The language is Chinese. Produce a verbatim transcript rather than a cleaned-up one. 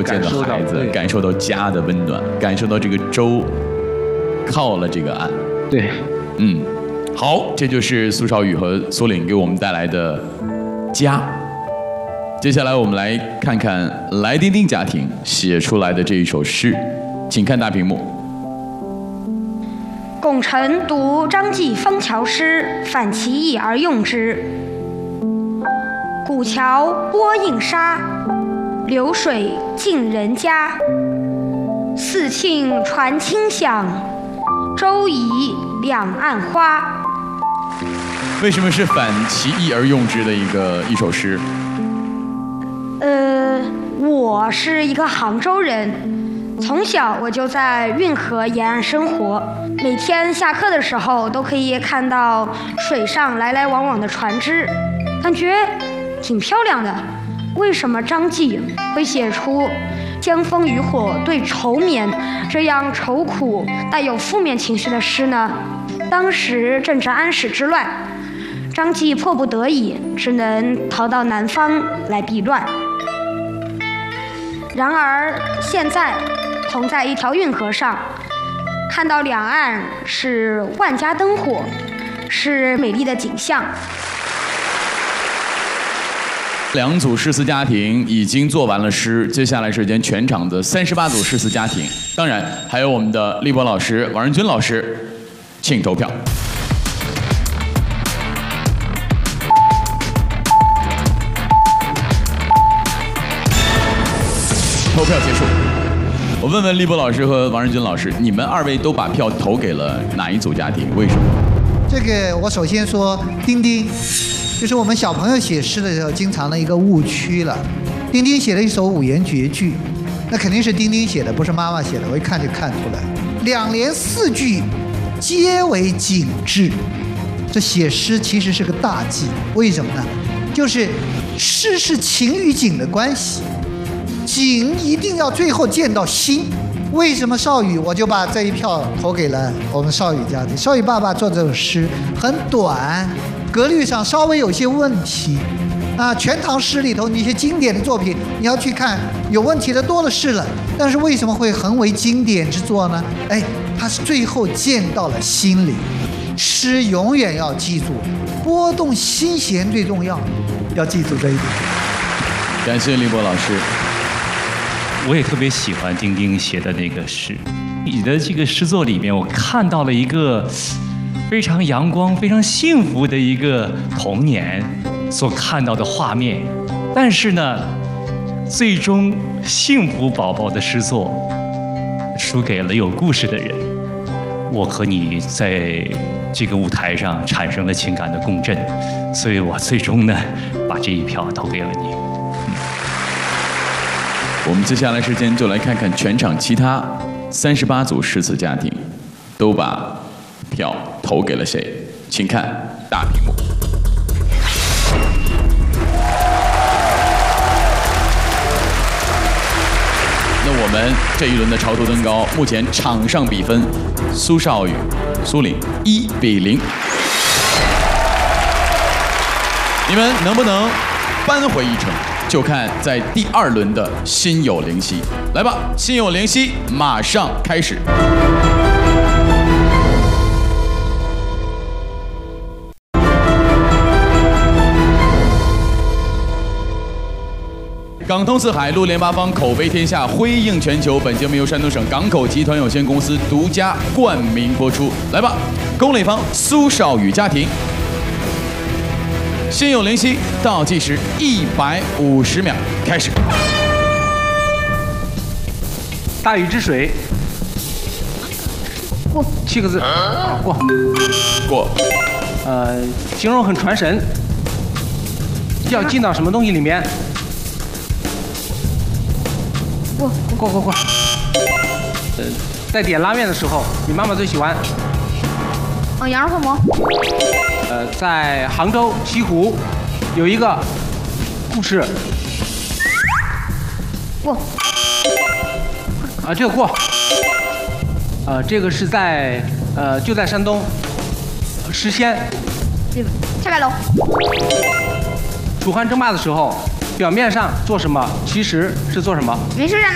见到孩子，感受到家的温暖，感受到这个舟靠了这个岸。 对， 嗯，好，这就是苏少宇和苏岭给我们带来的家。接下来我们来看看来丁丁家庭写出来的这一首诗，请看大屏幕。 共臣读张继枫桥诗，反其意而用之。古桥波映沙，流水尽人家。四磬传清响，舟移两岸花。 为什么是反其意而用之的一个一首诗？ 呃，我是一个杭州人，从小我就在运河沿岸生活，每天下课的时候都可以看到水上来来往往的船只，感觉挺漂亮的。为什么张继会写出江枫渔火对愁眠这样愁苦带有负面情绪的诗呢？当时正值安史之乱，张继迫不得已只能逃到南方来避乱。然而现在同在一条运河上，看到两岸是万家灯火，是美丽的景象。 两组诗词家庭已经做完了诗，接下来时间全场的三十八组诗词家庭，当然还有我们的立波老师、王仁军老师，请投票。投票结束。我问问立波老师和王仁军老师，你们二位都把票投给了哪一组家庭？为什么？ 这个我首先说丁丁，就是我们小朋友写诗的时候经常的一个误区了。丁丁写了一首五言绝句，那肯定是丁丁写的，不是妈妈写的，我一看就看出来。两联四句皆为景致，这写诗其实是个大忌。为什么呢？就是诗是情与景的关系。景一定要最后见到心。为什么少宇我就把这一票投给了我们少宇家庭？少宇爸爸做这首诗很短，格律上稍微有些问题啊。全唐诗里头，你一些经典的作品，你要去看，有问题的多的是了。但是为什么会横为经典之作呢？哎，它是最后见到了心里。诗永远要记住，拨动心弦最重要，要记住这一点。 感谢立波老师。 我也特别喜欢丁丁写的那个诗，你的这个诗作里面，我看到了一个非常阳光、非常幸福的一个童年所看到的画面。但是呢，最终幸福宝宝的诗作输给了有故事的人。我和你在这个舞台上产生了情感的共振，所以我最终呢，把这一票投给了你。 我们接下来时间就来看看全场其他三十八组诗词家庭都把票投给了谁，请看大屏幕。那我们这一轮的潮头登高，目前场上比分，苏少宇、苏岭一比零。你们能不能扳回一城？就看在第二轮的心有灵犀，来吧，心有灵犀，马上开始。港通四海，陆联八方，口碑天下，辉映全球。本节目由山东省港口集团有限公司独家冠名播出。来吧，攻垒方苏少宇家庭。心有灵犀，倒计时一百五十秒，开始。 大禹治水， 过七个字，啊、过过。 呃，形容很传神，要进到什么东西里面？ 过过过过。呃，在点拉面的时候，你妈妈最喜欢？ 嗯，羊肉泡馍。 呃，在杭州西湖有一个故事。 过。 啊，这个过。呃，这个是在呃就在山东石仙。 下盖楼。 楚汉争霸的时候，表面上做什么，其实是做什么？ 没事啊。